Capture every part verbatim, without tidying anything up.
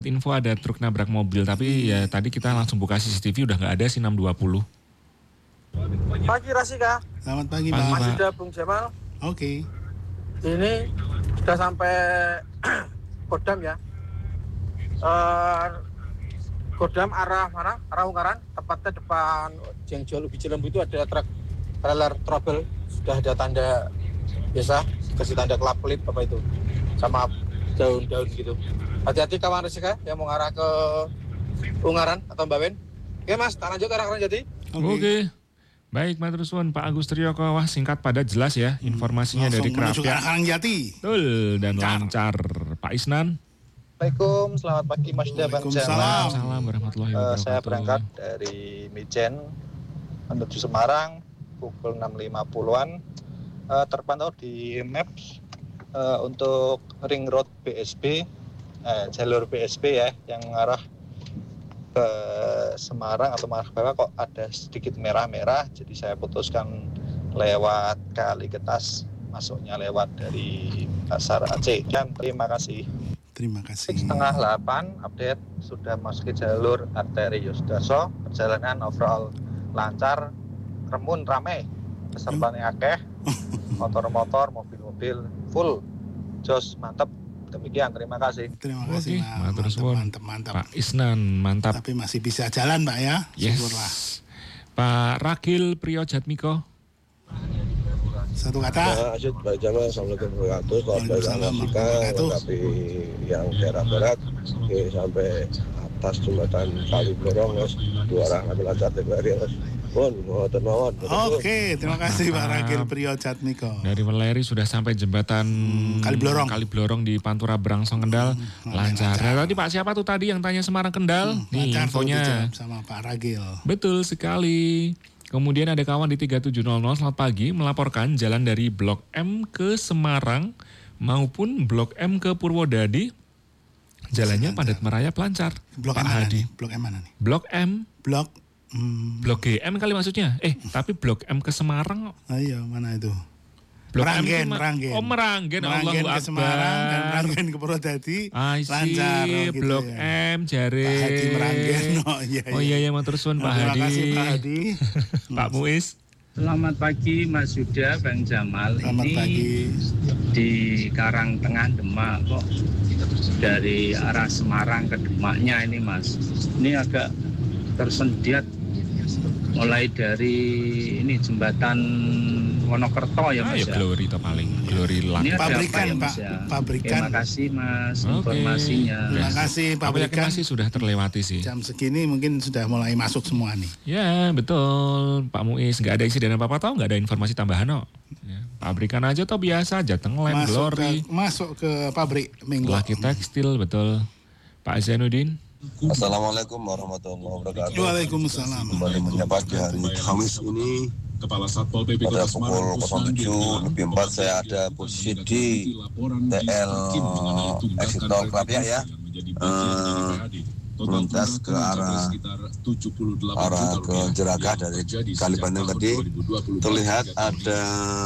Info ada truk nabrak mobil, tapi ya tadi kita langsung buka C C T V udah nggak ada sih enam dua puluh. Pagi Rasika. Selamat pagi, Pagi, Pak. Masih ada Bung Jamal. Oke. Ini sudah sampai Kodam ya. Uh, Kodam arah mana? Arah Ungaran. Tepatnya depan yang jual ubi Cilembu itu ada truk trailer trouble. Sudah ada tanda biasa, kasih tanda kelap kelip apa itu, sama daun-daun gitu. Hati-hati kawan Rasika yang mau ngarah ke Ungaran atau Bawen. Oke Mas, tak lanjut ke arah Ranjati. Oke. Okay. Baik, Matur suwun Pak Agus Trioko. Wah, singkat padat jelas ya informasinya Langsung dari menuju ke Krapia. Rangjati. Betul, dan Lancar. lancar. Pak Isnan. Assalamualaikum, selamat pagi Mas Yuda Bang Jamal. Waalaikumsalam warahmatullahi Uh, wabarakatuh. saya berangkat dari Mijen menuju Semarang pukul enam lima puluhan. Uh, terpantau di Maps uh, untuk ring road B S B, eh, jalur B S B ya, yang mengarah ke Semarang atau mengarah ke bawah kok ada sedikit merah-merah. Jadi saya putuskan lewat Kaliketas, masuknya lewat dari Pasar Aceh. Dan terima kasih. Terima kasih. Setengah delapan update sudah masuk ke jalur arteri Yosudarso. Perjalanan overall lancar, remun ramai, pesertanya akeh, motor-motor, mobil-mobil full, jos mantep. Demikian, terima kasih. Terima Oke, kasih, Pak. matur Mantap, suwun. mantap, mantap. Pak Isnan, mantap. Tapi masih bisa jalan, Pak ya. Yes. Syukurlah. Pak Rakil Priyo Jatmiko. Satu kata. Asyid Pak Jamal, Assalamualaikum warahmatullahi wabarakatuh. Waalaikumsalam Rasika warahmatullahi menghadapi yang daerah barat oke, sampai atas jembatan Kali Blorong mas, dua arah ngambil lancar T V R ya mas. Mohon, mohon, mohon. Oke, terima kasih Pak Mantap. Rakil Priyo Jatmiko. Dari Weleri sudah sampai jembatan Kali Blorong. Kali Blorong di Pantura Brangsong Kendal. Hmm, lancar. lancar. Nah, tadi Pak siapa tuh tadi yang tanya Semarang Kendal? Nih Lancar tuh infonya. dijawab sama Pak Ragil. Betul sekali. Kemudian ada kawan di tiga tujuh nol nol selamat pagi melaporkan jalan dari Blok M ke Semarang maupun Blok M ke Purwodadi jalannya padat merayap lancar. Blok Pak M mana Hadi. nih? Blok M mana nih? Blok M, Blok hmm, Blok G M kali maksudnya. Eh, tapi Blok M ke Semarang. ayo mana itu? Blok Meranggen, M ke Ma- Meranggen. Oh, Meranggen. Meranggen Allahu ke Semarang dan Akbar. Meranggen ke Purwodadi. I see, Lancar oh, gitu Blok ya. M jare. Pak Hadi Meranggen. Oh iya. Oh iya ya, matur suwun Pak Terima Hadi. kasih Pak Hadi. Pak Muiz. Selamat pagi Mas Yuda, Bang Jamal. Selamat Ini pagi. di Karangtengah Demak kok dari arah Semarang ke Demaknya ini Mas. Ini agak tersendiat mulai dari ini jembatan Wonokerto ya Ah, Mas ya ya. glory to paling. Glory lang. Ini ada Pabrikan, apa ya, Mas, Pak. ya? Pabrikan. Terima kasih Mas Oke. informasinya. Terima kasih Aku yakin Pabrikan. masih sudah terlewati sih. Jam segini mungkin sudah mulai masuk semua nih. Ya betul Pak Muiz. Nggak ada isi dan apa-apa tau. Nggak ada informasi tambahan no. Ya, pabrikan aja toh biasa aja. Tengklem, Masuk glory. ke, masuk ke pabrik Minggu. Laki tekstil betul. Pak Zainuddin. Assalamualaikum warahmatullahi wabarakatuh. Waalaikumsalam. Kembali menyapa di hari Kamis ini Kepala Satpol P P pada Kota pukul Semarang nol tujuh lebih empat saya ada posisi di T L exit tol Krapia ya, eh, melintas ke arah arah ke Jeragah dari Kali Bandeng tadi terlihat ada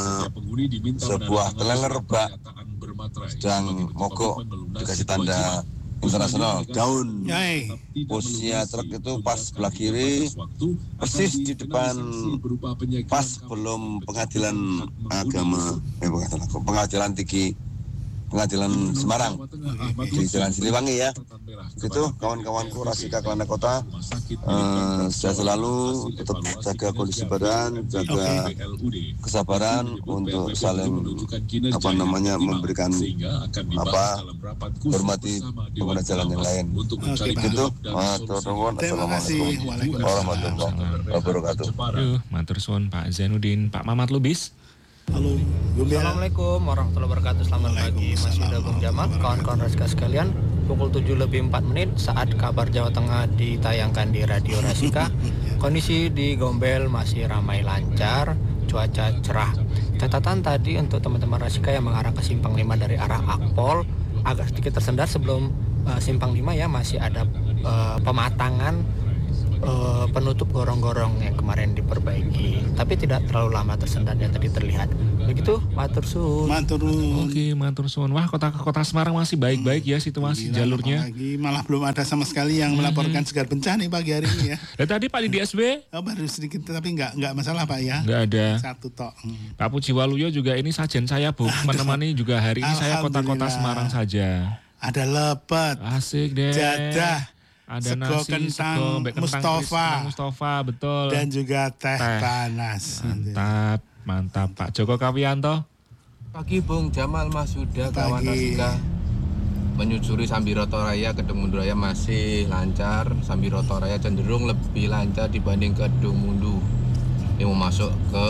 sebuah trailer bak sedang mogok dikasih tanda internasional daun. Yai. Posisinya truk itu pas sebelah kiri persis di depan pas belum pengadilan agama eh pengadilan, pengadilan tinggi pengadilan Semarang di Jalan Siliwangi ya. Itu kawan-kawanku Rasika Kelana Kota eh, saya selalu tetap jaga kondisi badan, jaga kesabaran untuk saling apa namanya memberikan apa hormati pengguna jalan yang lain. Oke, Pak. Itu matur nuwun. Terima kasih. Assalamualaikum Waalaikumsalam. warahmatullahi wabarakatuh. Yuh, matur suwun Pak Zainuddin. Pak Mamat Lubis. Halo. Gumbel. Assalamualaikum warahmatullahi wabarakatuh. Selamat pagi Mas Yuda, Bung Jamal, kawan-kawan Rasika sekalian. Pukul tujuh lebih empat menit saat kabar Jawa Tengah ditayangkan di Radio Rasika. Kondisi di Gombel masih ramai lancar, cuaca cerah. Catatan tadi untuk teman-teman Rasika yang mengarah ke Simpang lima dari arah Akpol agak sedikit tersendat sebelum uh, Simpang lima ya, masih ada uh, pematangan uh, penutup gorong-gorong yang kemarin diperbaiki, tapi tidak terlalu lama tersendat yang tadi terlihat. Begitu, matur suwun. Matur nuwun. Oke, matur suwun. Wah, kota kota Semarang masih baik-baik ya situasi Gila, jalurnya. Lagi malah belum ada sama sekali yang melaporkan segar bencana nih pagi hari ini ya. Dan tadi Pak di D S B Oh, baru sedikit tapi nggak nggak masalah Pak ya. nggak ada. Satu tok. Hmm. Pak Pujiwaluyo juga ini sajen saya Bu menemani juga hari ini saya kota-kota Alhamdulillah. Semarang saja. Ada lepet, Asik deh. jadah, Ada sego nasi, kentang sego, mbek kentang Mustafa. kentang Mustafa, betul. dan juga teh, Teh. panas. Mantap, mantap Pak Joko Kawianto. Pagi Bung Jamal Mas Huda kawan Pagi. Rasika. Menyusuri Sambiroto Raya, Kedungmundu Raya masih lancar. Sambiroto Raya cenderung lebih lancar dibanding Kedungmundu. Ini mau masuk ke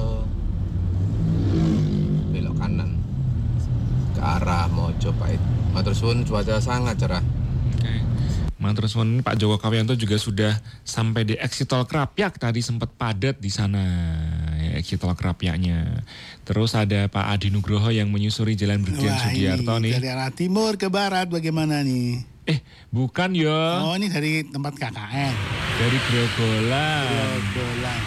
belok kanan ke arah Mojopahit. Matur suwun, cuaca sangat cerah. Oke. Matur suwun, ini Pak Joko Kawianto juga sudah sampai di exit tol Krapyak, tadi sempat padat di sana ya, exit tol Krapyaknya. Terus ada Pak Adi Nugroho yang menyusuri Jalan Brigjen Wah, Sugiarto ini nih. dari arah timur ke barat bagaimana nih? Eh, bukan ya. Oh, ini dari tempat K K N. Dari Grogolan. Grogolan.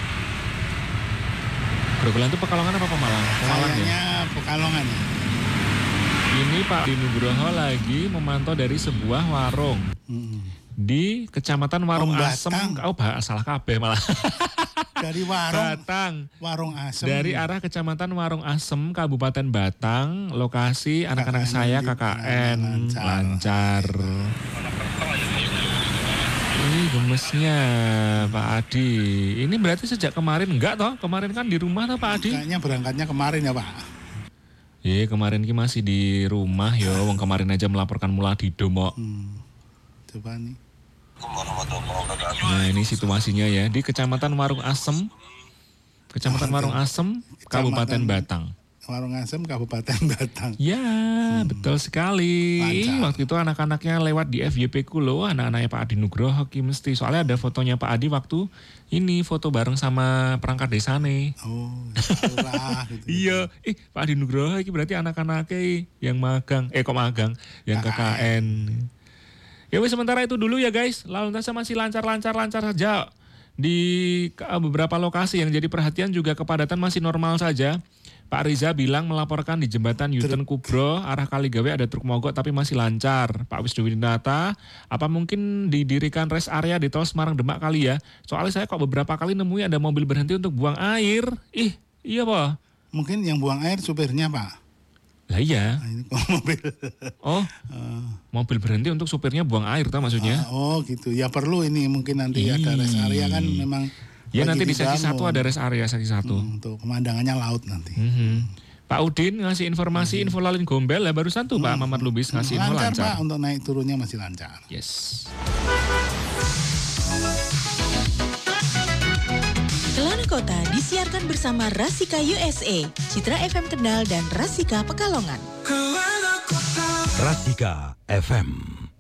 Grogolan itu Pekalongan apa Pemalang? Pemalang ya. Kayaknya Pekalongan ya. Ini Pak Adi Nugroho lagi memantau dari sebuah warung Hmm. di Kecamatan Warung Oh, Asem. Batang. Oh, bah, salah kabeh malah. Dari warung Batang. warung asem. Dari arah Kecamatan Warung Asem, Kabupaten Batang, lokasi anak-anak K K N saya di- K K N lancar. lancar. Ini gemesnya Pak Adi. Ini berarti sejak kemarin enggak toh? Kemarin kan di rumah toh Pak Adi? Kayaknya berangkatnya kemarin ya Pak. Iya, kemarin ki masih di rumah ya. Wong kemarin aja melaporkan mula di Domo. Hmm. Coba nih. Nah, ini situasinya ya di Kecamatan Warung Asem. Kecamatan Warung Asem, Kabupaten Batang. Warung Asem Kabupaten Batang. Ya, betul sekali. Lancar. Waktu itu anak-anaknya lewat di F Y P ku loh, anak-anaknya Pak Adi Nugroho ki mesti. Soalnya ada fotonya Pak Adi waktu ini foto bareng sama perangkat desa nih. Oh, lurah gitu. Iya, eh Pak Adi Nugroho ini berarti anak-anaknya yang magang, eh kok magang, yang K K N. Ya wes sementara itu dulu ya guys, lalu lintasnya masih lancar-lancar-lancar saja. Di ke- beberapa lokasi yang jadi perhatian juga kepadatan masih normal saja. Pak Riza bilang melaporkan di jembatan Yuten Kubro, arah Kaligawe ada truk mogok tapi masih lancar. Pak Wisnuwinata, apa mungkin didirikan rest area di tol Semarang Demak kali ya? Soalnya saya kok beberapa kali nemuin ada mobil berhenti untuk buang air. Ih, iya Pak. Mungkin yang buang air supirnya Pak. Lah iya. Nah, ini kok mobil. Oh, mobil berhenti untuk supirnya buang air tau maksudnya? Ah, oh gitu. Ya perlu ini mungkin nanti ada rest area kan memang. Ya lagi nanti di seksi dibangun. satu ada rest area seksi satu. Hmm, untuk pemandangannya laut nanti. Mhm. Pak Udin ngasih informasi info lalin gombel ya barusan tuh Pak Mamat Lubis ngasih info lancar, lancar. Pak, untuk naik turunnya masih lancar. Yes. Kelana Kota disiarkan bersama Rasika U S A, Citra F M Kendal dan Rasika Pekalongan. Rasika F M.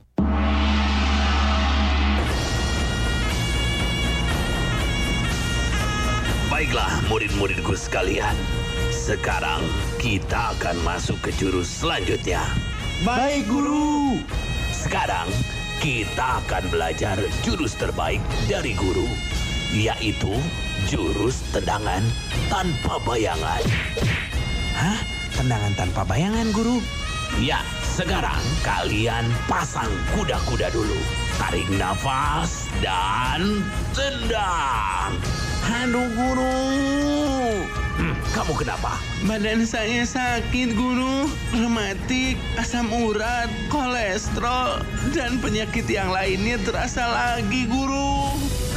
Baiklah murid-muridku sekalian, sekarang kita akan masuk ke jurus selanjutnya. Baik guru. Sekarang kita akan belajar jurus terbaik dari guru, yaitu jurus tendangan tanpa bayangan. Hah? Tendangan tanpa bayangan, guru? Ya, sekarang kalian pasang kuda-kuda dulu. Tarik nafas dan tendang. Aduh, guru. Hmm, kamu kenapa? Badan saya sakit, guru. Rematik, asam urat, kolesterol, dan penyakit yang lainnya terasa lagi, guru.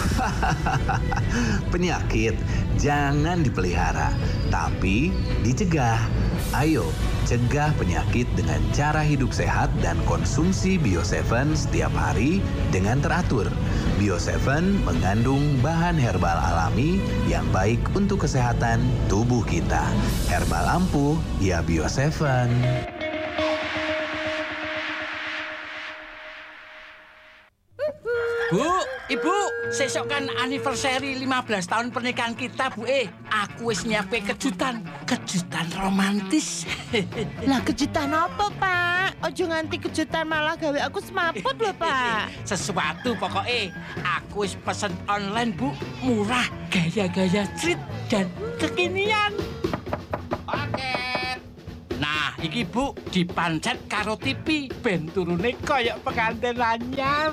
Penyakit jangan dipelihara, tapi dicegah. Ayo, cegah penyakit dengan cara hidup sehat dan konsumsi Bio tujuh setiap hari dengan teratur. Bio tujuh mengandung bahan herbal alami yang baik untuk kesehatan tubuh kita. Herbal ampuh, ya Bio tujuh. Bu, Ibu, sesok kan anniversary lima belas tahun pernikahan kita, Bu. Eh, aku wis nyiapin kejutan. Kejutan romantis. Lah kejutan apa, Pak? Ojo nganti kejutan malah gawe aku semaput lho, Pak. Sesuatu pokoknya. Aku wis pesen online, Bu. Murah, gaya-gaya street dan kekinian. Paket. Nah, iki Bu dipancet karo T V ben turune koyok pengantin anyar.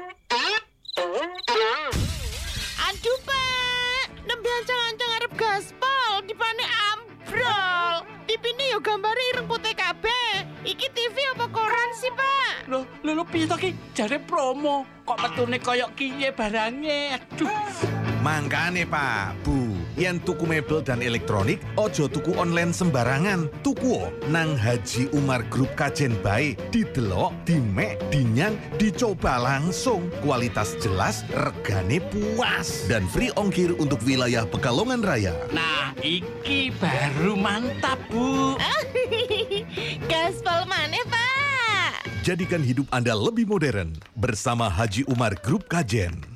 Aduh, Pak. Nembe ancang-ancang arep gaspol, dipane ambrol. T V-ne yo gambare ireng putih kabeh. Iki T V apa koran sih, Pak? Loh, lho lho piye to ki? Jare promo. Kok metune koyok kiye barange? Aduh. Mangkane Pak, Bu, yen tuku mebel dan elektronik, ojo tuku online sembarangan. Tuku nang Haji Umar Group Kajen bae, didelok, dimek, dinyang, dicoba langsung. Kualitas jelas, regane puas, dan free ongkir untuk wilayah Pekalongan Raya. Nah, iki baru mantap, Bu. Gaspol maneh, Pak. Jadikan hidup Anda lebih modern bersama Haji Umar Group Kajen.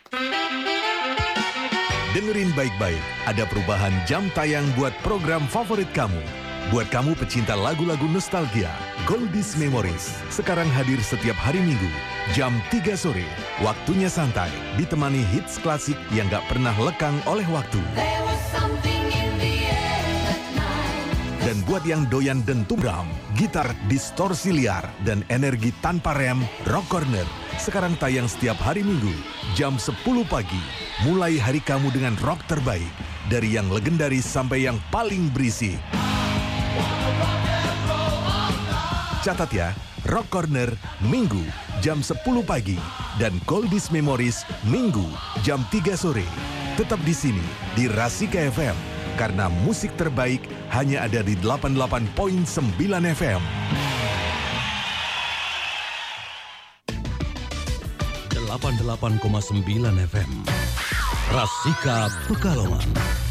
Dengerin baik-baik, ada perubahan jam tayang buat program favorit kamu. Buat kamu pecinta lagu-lagu nostalgia, Goldies Memories sekarang hadir setiap hari Minggu, jam tiga sore. Waktunya santai, ditemani hits klasik yang gak pernah lekang oleh waktu. Dan buat yang doyan dentum drum, gitar distorsi liar, dan energi tanpa rem, Rock Corner sekarang tayang setiap hari Minggu, jam sepuluh pagi. Mulai hari kamu dengan rock terbaik, dari yang legendaris sampai yang paling berisi. Catat ya, Rock Corner Minggu jam sepuluh pagi dan Goldies Memories Minggu jam tiga sore. Tetap di sini di Rasika F M karena musik terbaik hanya ada di delapan puluh delapan koma sembilan F M. delapan puluh delapan koma sembilan F M Rasika Pekalongan.